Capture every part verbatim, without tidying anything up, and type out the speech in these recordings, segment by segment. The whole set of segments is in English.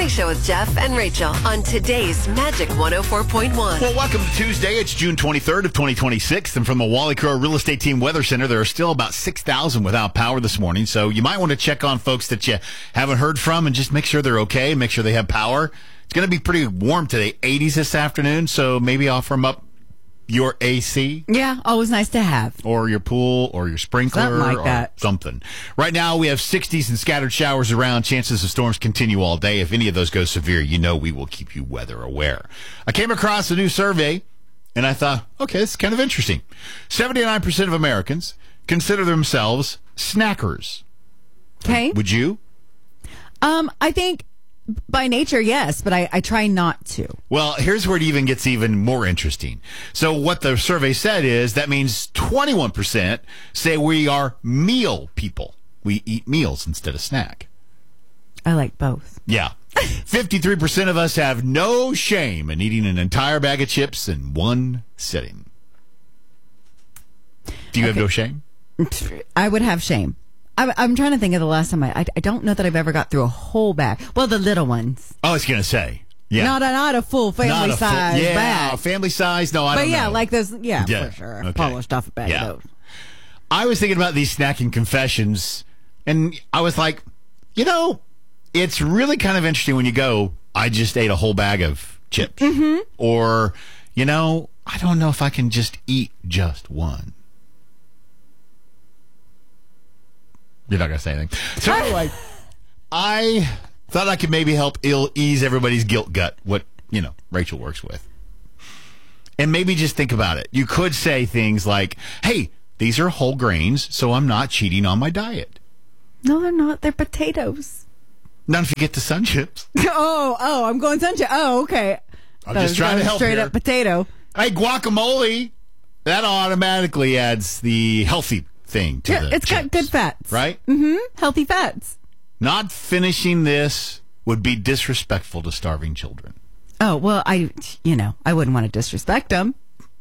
Morning Show with Jeff and Rachel on today's Magic one oh four point one. Well, welcome to Tuesday. It's June twenty-third of twenty twenty-six. And from the Wally Crow Real Estate Team Weather Center, there are still about six thousand without power this morning. So you might want to check on folks that you haven't heard from and just make sure they're okay, make sure they have power. It's going to be pretty warm today, eighties this afternoon, so maybe offer them up your A C. Yeah, always nice to have. Or your pool, or your sprinkler, Something like or that. something. Right now, we have sixties and scattered showers around. Chances of storms continue all day. If any of those go severe, you know we will keep you weather aware. I came across a new survey, and I thought, okay, this is kind of interesting. seventy-nine percent of Americans consider themselves snackers. Okay. Would you? Um, I think by nature, yes, but I, I try not to. Well, here's where it even gets even more interesting. So what the survey said is that means twenty-one percent say we are meal people. We eat meals instead of snack. I like both. Yeah. fifty-three percent of us have no shame in eating an entire bag of chips in one sitting. Do you have Okay. no shame? I would have shame. I'm, I'm trying to think of the last time I, I. I don't know that I've ever got through a whole bag. Well, the little ones. Oh, I was going to say. Yeah. Not a, not a full family Not a full- size yeah, bag. family size? No, I But don't yeah, know. like those. Yeah, Yeah, for sure. okay. Polished off a bag Yeah. of those. I was thinking about these snacking confessions, and I was like, you know, it's really kind of interesting when you go, I just ate a whole bag of chips. Mm-hmm. Or, you know, I don't know if I can just eat just one. You're not going to say anything. So anyway, I thought I could maybe help ill ease everybody's guilt gut, what, you know, Rachel works with. And maybe just think about it. You could say things like, hey, these are whole grains, so I'm not cheating on my diet. No, they're not. They're potatoes. Not if you get the sun chips. oh, oh, I'm going sunshine. Oh, okay. I'm Thought just it was trying to going help Straight here. up potato. Hey, guacamole. That automatically adds the healthy thing to Yeah, the it's got chips, good fats. right? Mm-hmm. Healthy fats. Not finishing this would be disrespectful to starving children. Oh, well, I, you know, I wouldn't want to disrespect them.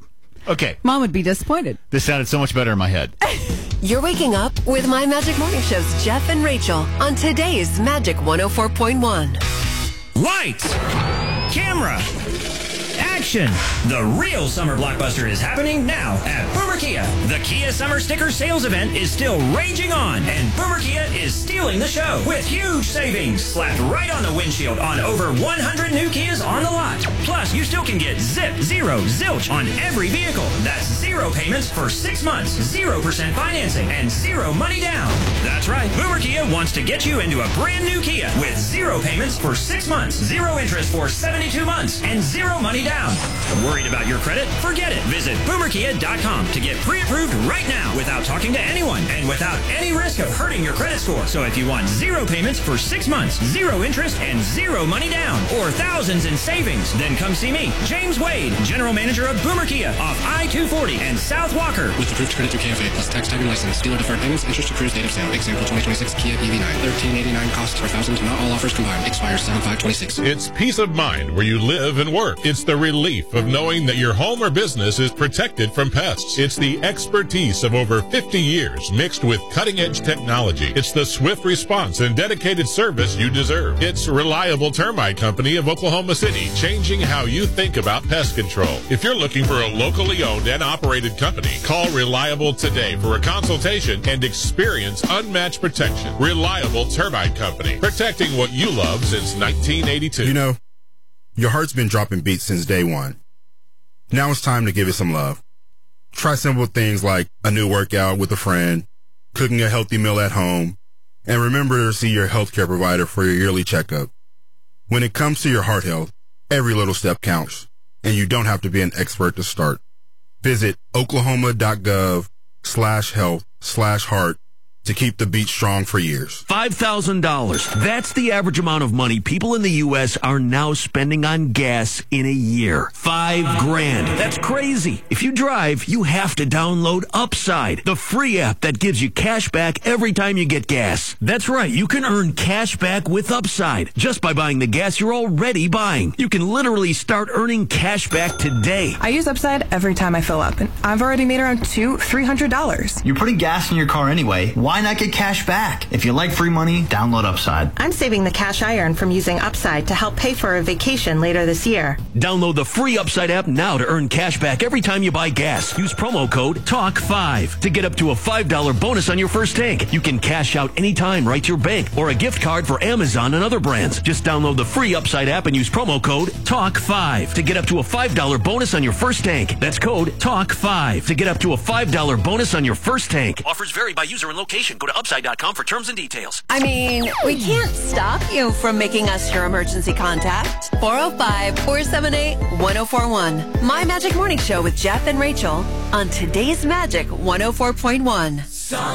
Okay, Mom would be disappointed. this sounded so much better in my head. You're waking up with My Magic Morning Show's Jeff and Rachel on today's Magic one oh four point one. Lights, camera, action. The real summer blockbuster is happening now at Boomer Kia. The Kia Summer Sticker Sales Event is still raging on, and Boomer Kia is stealing the show with huge savings slapped right on the windshield on over one hundred new Kias on the lot. Plus, you still can get zip, zero, zilch on every vehicle. That's zero payments for six months, zero percent financing, and zero money down. That's right. Boomer Kia wants to get you into a brand new Kia with zero payments for six months, zero interest for seventy-two months, and zero money down. Worried about your credit? Forget it. Visit boomer kia dot com to get pre-approved right now without talking to anyone and without any risk of hurting your credit score. So if you want zero payments for six months, zero interest, and zero money down, or thousands in savings, then come see me, James Wade, General Manager of Boomer Kia off I two forty and South Walker. With approved credit through K F A plus tax type and license. Dealer deferred payments, interest accrues date of sale. Example twenty twenty-six Kia E V nine. thirteen eighty-nine costs per thousand. Not all offers combined. Expires seven five twenty-six. It's peace of mind where you live and work. It's the relief of knowing that your home or business is protected from pests. It's the expertise of over fifty years mixed with cutting-edge technology. It's the swift response and dedicated service you deserve. It's Reliable Termite Company of Oklahoma City, changing how you think about pest control. If you're looking for a locally owned and operated company, call Reliable today for a consultation and experience unmatched protection. Reliable Termite Company, protecting what you love since nineteen eighty-two. You know, your heart's been dropping beats since day one. Now it's time to give it some love. Try simple things like a new workout with a friend, cooking a healthy meal at home, and remember to see your healthcare provider for your yearly checkup. When it comes to your heart health, every little step counts, and you don't have to be an expert to start. Visit oklahoma.gov slash health slash heart to keep the beat strong for years. five thousand dollars. That's the average amount of money people in the U S are now spending on gas in a year. Five grand. That's crazy. If you drive, you have to download Upside, the free app that gives you cash back every time you get gas. That's right. You can earn cash back with Upside just by buying the gas you're already buying. You can literally start earning cash back today. I use Upside every time I fill up, and I've already made around two, three hundred dollars. You're putting gas in your car anyway. Why why not get cash back? If you like free money, download Upside. I'm saving the cash I earn from using Upside to help pay for a vacation later this year. Download the free Upside app now to earn cash back every time you buy gas. Use promo code talk five to get up to a five dollars bonus on your first tank. You can cash out anytime right to your bank or a gift card for Amazon and other brands. Just download the free Upside app and use promo code talk five to get up to a five dollars bonus on your first tank. That's code talk five to get up to a five dollars bonus on your first tank. Offers vary by user and location. Go to upside dot com for terms and details. I mean, we can't stop you from making us your emergency contact. four oh five, four seven eight, one oh four one. My Magic Morning Show with Jeff and Rachel on today's Magic one oh four point one.